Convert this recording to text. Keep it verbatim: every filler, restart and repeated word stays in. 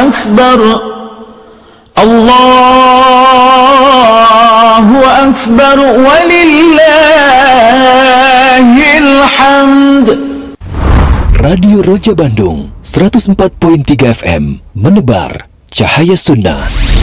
akbar, Allahu akbar, walillahil hamd. Radio Roja Bandung seratus empat koma tiga F M menebar cahaya sunnah.